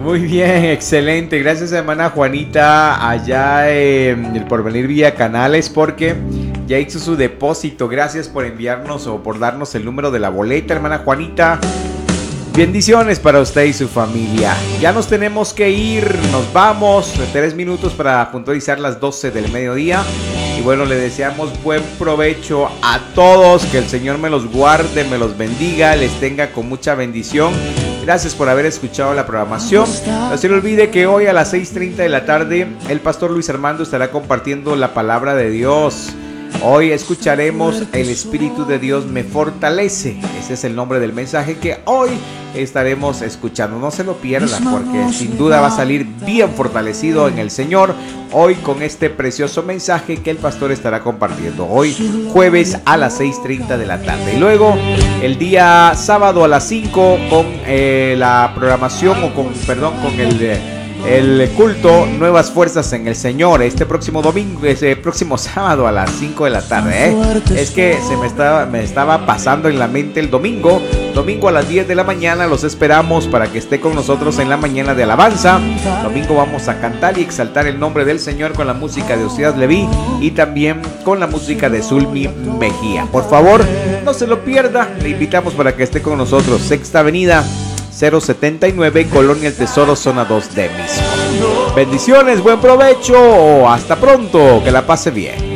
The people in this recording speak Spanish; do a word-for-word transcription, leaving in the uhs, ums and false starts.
Muy bien, excelente. Gracias, hermana Juanita, allá en el Porvenir Villa Canales, porque ya hizo su depósito. Gracias por enviarnos o por darnos el número de la boleta, hermana Juanita. Bendiciones para usted y su familia. Ya nos tenemos que ir, nos vamos. Tres minutos para puntualizar las doce del mediodía. Y bueno, le deseamos buen provecho a todos. Que el Señor me los guarde, me los bendiga, les tenga con mucha bendición. Gracias por haber escuchado la programación. No se le olvide que hoy a las seis treinta de la tarde el pastor Luis Armando estará compartiendo la palabra de Dios. Hoy escucharemos El Espíritu de Dios me fortalece. Ese es el nombre del mensaje que hoy estaremos escuchando. No se lo pierdan, porque sin duda va a salir bien fortalecido en el Señor hoy con este precioso mensaje que el pastor estará compartiendo hoy jueves a las seis treinta de la tarde. Y luego el día sábado a las cinco con eh, la programación o con, perdón, con el... Eh, El culto Nuevas Fuerzas en el Señor, este próximo domingo, este próximo sábado a las cinco de la tarde, ¿eh? Es que se me estaba, me estaba pasando en la mente el domingo. Domingo a las diez de la mañana los esperamos para que esté con nosotros en la mañana de alabanza. Domingo vamos a cantar y exaltar el nombre del Señor con la música de Osías Leví y también con la música de Zulmi Mejía. Por favor, no se lo pierda, le invitamos para que esté con nosotros. Sexta Avenida cero setenta y nueve, Colonia El Tesoro, zona dos D mismo. Bendiciones, buen provecho, hasta pronto, que la pase bien.